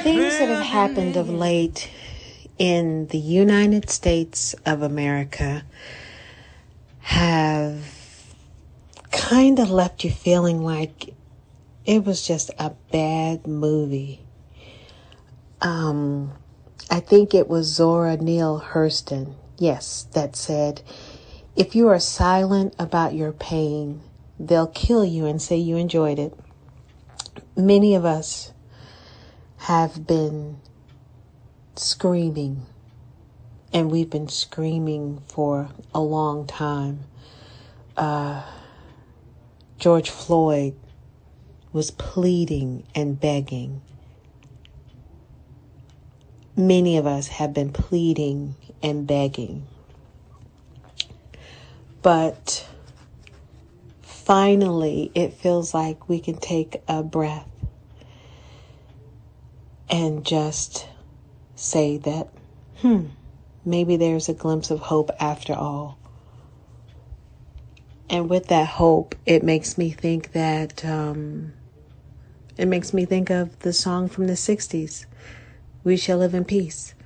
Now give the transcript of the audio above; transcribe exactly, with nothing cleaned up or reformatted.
things that have happened of late in the United States of America have kind of left you feeling like it was just a bad movie. Um, I think it was Zora Neale Hurston, yes, that said, if you are silent about your pain, they'll kill you and say you enjoyed it. Many of us have been screaming, and we've been screaming for a long time. Uh, George Floyd was pleading and begging. Many of us have been pleading and begging. But finally, it feels like we can take a breath and just say that, hmm, maybe there's a glimpse of hope after all. And with that hope, it makes me think that, um, it makes me think of the song from the sixties, We Shall Live in Peace.